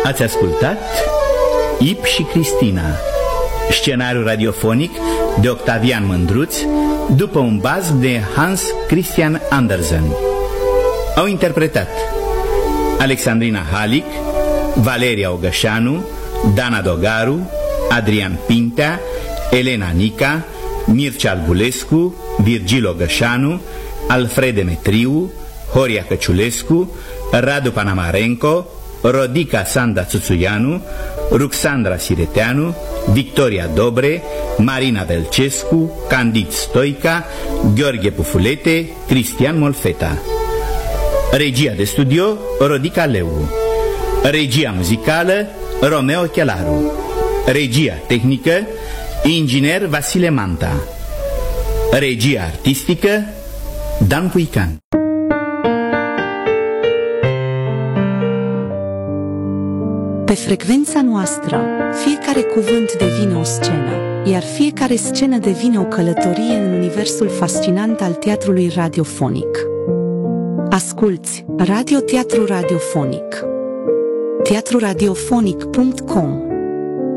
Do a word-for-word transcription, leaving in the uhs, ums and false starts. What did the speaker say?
Ați ascultat Ip și Cristina, scenariu radiofonic de Octavian Mândruț, după un basm de Hans Christian Andersen. Au interpretat Alexandrina Halic, Valeria Ogășanu, Dana Dogaru, Adrian Pintea, Elena Nica, Mircea Albulescu, Virgil Ogășanu, Alfred Demetriu, Horia Căciulescu, Radu Panamarenco, Rodica Sanda Țuțuianu, Ruxandra Sireteanu, Victoria Dobre, Marina Velcescu, Candid Stoica, Gheorghe Pufulete, Cristian Molfeta. Regia de studio Rodica Leu. Regia muzicală Romeo Chelaru. Regia tehnică inginer Vasile Manta. Regia artistică Dan Puican. Pe frecvența noastră, fiecare cuvânt devine o scenă, iar fiecare scenă devine o călătorie în universul fascinant al teatrului radiofonic. Asculți Radio Teatru Radiofonic. teatru radiofonic punct com